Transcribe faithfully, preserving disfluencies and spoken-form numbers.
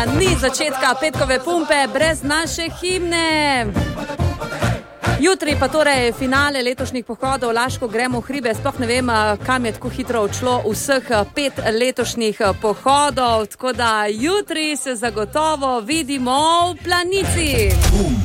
Ni začetka petkove pumpe brez naše himne. Jutri pa torej finale letošnjih pohodov Laško gremo v hribe. Sploh ne vem, kam je tako hitro odšlo vseh pet letošnjih pohodov. Tako da jutri se zagotovo vidimo v Planici.